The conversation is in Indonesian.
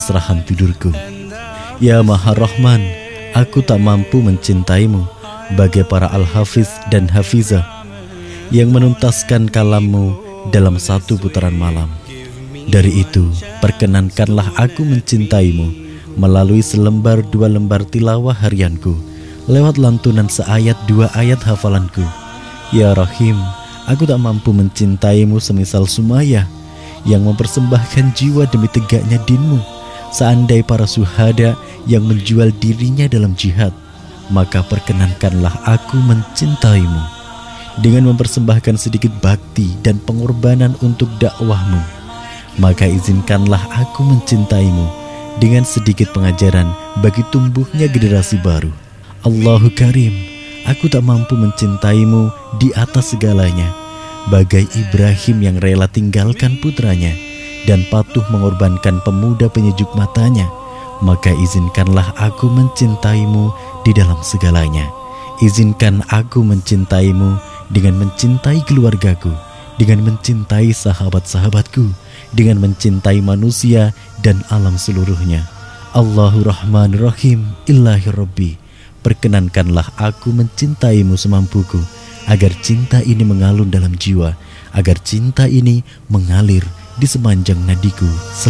serahan tidurku. Ya Maha Rahman, aku tak mampu mencintaimu bagai para Al-Hafiz dan Hafizah yang menuntaskan kalammu dalam satu putaran malam. Dari itu, perkenankanlah aku mencintaimu melalui selembar dua lembar tilawah harianku, lewat lantunan seayat dua ayat hafalanku. Ya Rahim, aku tak mampu mencintaimu semisal Sumayyah yang mempersembahkan jiwa demi tegaknya dinmu. Seandai para syuhada yang menjual dirinya dalam jihad, maka perkenankanlah aku mencintaimu dengan mempersembahkan sedikit bakti dan pengorbanan untuk dakwahmu. Maka izinkanlah aku mencintaimu dengan sedikit pengajaran bagi tumbuhnya generasi baru. Allahu Karim, aku tak mampu mencintaimu di atas segalanya, bagai Ibrahim yang rela tinggalkan putranya dan patuh mengorbankan pemuda penyejuk matanya. Maka izinkanlah aku mencintaimu di dalam segalanya. Izinkan aku mencintaimu dengan mencintai keluargaku, dengan mencintai sahabat-sahabatku, dengan mencintai manusia dan alam seluruhnya. Allahu Rahman Rahim, Ilahi Rabbi, perkenankanlah aku mencintaimu semampuku, agar cinta ini mengalun dalam jiwa, agar cinta ini mengalir di sepanjang nadiku.